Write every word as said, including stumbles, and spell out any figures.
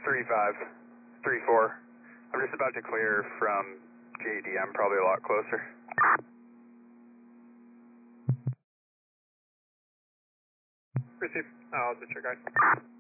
three five, three four. I'm just about to clear from J D. I'm probably a lot closer. Receive. I'll do check guys.